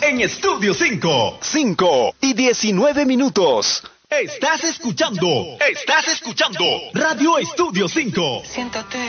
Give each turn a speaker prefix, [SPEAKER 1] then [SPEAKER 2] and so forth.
[SPEAKER 1] en Estudio 5.
[SPEAKER 2] 5:19.
[SPEAKER 1] Estás escuchando Radio Estudio 5.
[SPEAKER 3] Siéntate.